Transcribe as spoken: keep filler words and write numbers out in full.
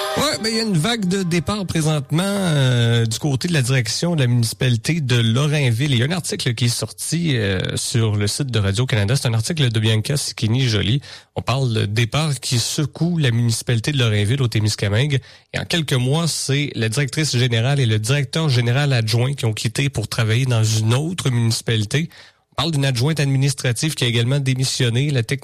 Ouais, ben il y a une vague de départ présentement euh, du côté de la direction de la municipalité de Lorrainville. Il y a un article qui est sorti euh, sur le site de Radio-Canada. C'est un article de Bianca Sicchini-Joly. On parle de départ qui secoue la municipalité de Lorrainville au Témiscamingue. Et en quelques mois, c'est la directrice générale et le directeur général adjoint qui ont quitté pour travailler dans une autre municipalité. On parle d'une adjointe administrative qui a également démissionné. La technique